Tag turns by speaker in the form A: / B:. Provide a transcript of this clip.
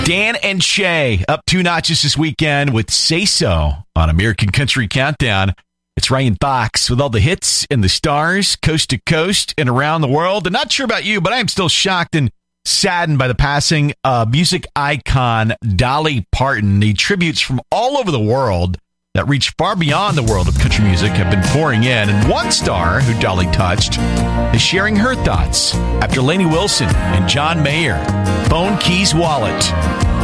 A: Dan and Shay up 2 notches this weekend with Say So on American Country Countdown. It's Ryan Fox with all the hits and the stars, coast to coast and around the world. And not sure about you, but I am still shocked and saddened by the passing of music icon Dolly Parton. The tributes from all over the world that reach far beyond the world of country music have been pouring in. And one star who Dolly touched is sharing her thoughts after Lainey Wilson and John Mayer, Phone Keys Wallet.